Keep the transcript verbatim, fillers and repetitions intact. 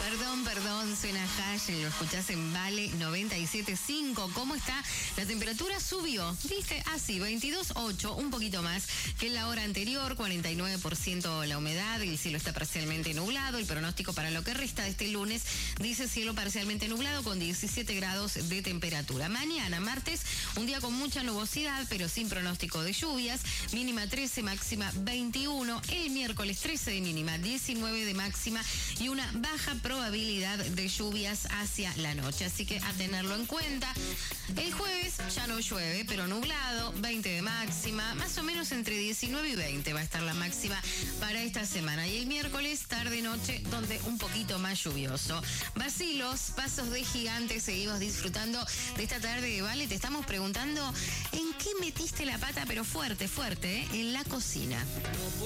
Perdón, perdón, suena Hash, lo escuchás en Vale noventa y siete punto cinco. ¿Cómo está? La temperatura subió, ¿viste? Así, veintidós punto ocho, un poquito más que en la hora anterior, cuarenta y nueve por ciento la humedad, el cielo está parcialmente nublado, el pronóstico para lo que resta de este lunes dice cielo parcialmente nublado con diecisiete grados de temperatura. Mañana, martes, un día con mucha nubosidad, pero sin pronóstico de lluvias, mínima trece, máxima veintiuno, el miércoles trece de mínima, diecinueve de máxima y una baja probabilidad de lluvias hacia la noche, así que a tenerlo en cuenta. El jueves ya no llueve, pero nublado, veinte de máxima, más o menos entre diecinueve y veinte va a estar la máxima para esta semana. Y el miércoles, tarde-noche, donde un poquito más lluvioso. Vacilos, pasos de gigante, seguimos disfrutando de esta tarde de Vale. Te estamos preguntando, ¿en qué metiste la pata, pero fuerte, fuerte, eh? En la cocina.